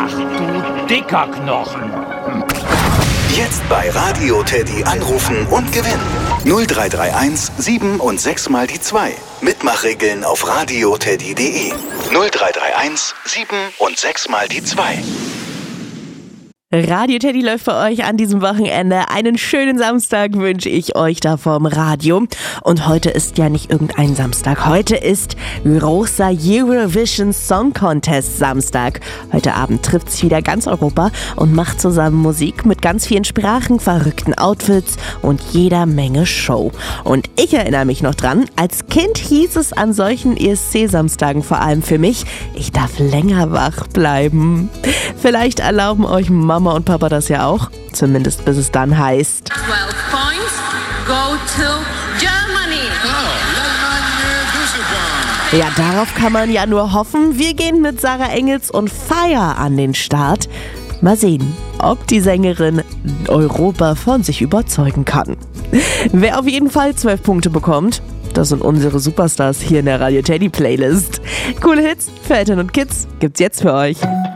Ach du dicker Knochen. Jetzt bei Radio Teddy anrufen und gewinnen. 0331 7 und 6 mal die 2. Mitmachregeln auf radioteddy.de. 0331 7 und 6 mal die 2. Radio Teddy läuft für euch an diesem Wochenende. Einen schönen Samstag wünsche ich euch da vorm Radio. Und heute ist ja nicht irgendein Samstag. Heute ist großer Eurovision Song Contest Samstag. Heute Abend trifft sich wieder ganz Europa und macht zusammen Musik mit ganz vielen Sprachen, verrückten Outfits und jeder Menge Show. Und ich erinnere mich noch dran, als Kind hieß es an solchen ESC-Samstagen vor allem für mich, ich darf länger wach bleiben. Vielleicht erlauben euch Mama und Papa das ja auch, zumindest bis es dann heißt 12 points go to Germany. Ja, darauf kann man ja nur hoffen. Wir gehen mit Sarah Engels und Fire an den Start. Mal sehen, ob die Sängerin Europa von sich überzeugen kann. Wer auf jeden Fall 12 Punkte bekommt, das sind unsere Superstars hier in der Radio Teddy Playlist. Coole Hits für Eltern und Kids gibt's jetzt für euch.